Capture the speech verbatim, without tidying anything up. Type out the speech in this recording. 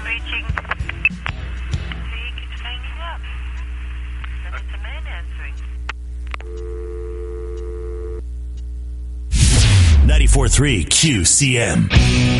reaching. See, keeps hanging up. And it's a man answering. ninety-four point three Q C M.